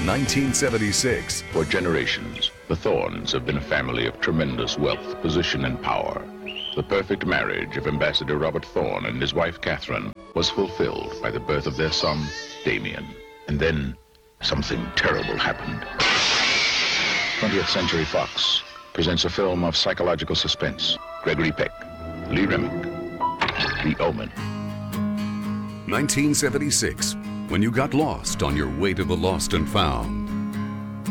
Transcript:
1976. For generations, the Thornes have been a family of tremendous wealth, position, and power. The perfect marriage of Ambassador Robert Thorne and his wife Catherine was fulfilled by the birth of their son, Damien. And then something terrible happened. 20th Century Fox presents a film of psychological suspense. Gregory Peck, Lee Remick, The Omen. 1976, when you got lost on your way to the lost and found.